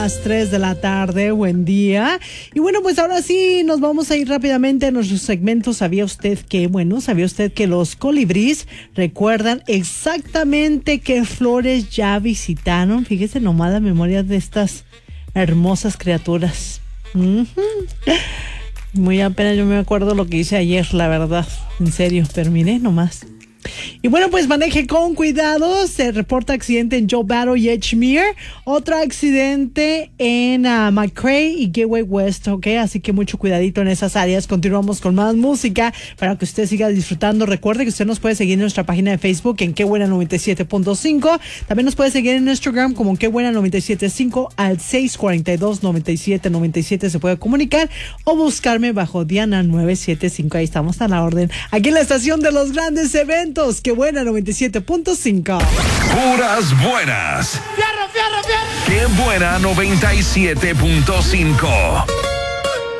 Las 3 de la tarde, buen día. Y bueno, pues ahora sí nos vamos a ir rápidamente a nuestro segmento. ¿Sabía usted que los colibríes recuerdan exactamente qué flores ya visitaron? Fíjese nomás la memoria de estas hermosas criaturas. Muy apenas yo me acuerdo lo que hice ayer, la verdad. En serio, pero mire nomás. Y bueno, pues maneje con cuidado. Se reporta accidente en Joe Battle y Edgemere. Otro accidente en McCrae y Gateway West, ¿ok? Así que mucho cuidadito en esas áreas. Continuamos con más música para que usted siga disfrutando. Recuerde que usted nos puede seguir en nuestra página de Facebook en Qué Buena 97.5. También nos puede seguir en Instagram como Qué Buena 97.5 al 642-9797 se puede comunicar o buscarme bajo Diana 975. Ahí estamos a la orden. Aquí en la estación de los grandes eventos. Qué Buena 97.5. Puras buenas. ¡Fierro, fierro, fierro! Qué Buena 97.5.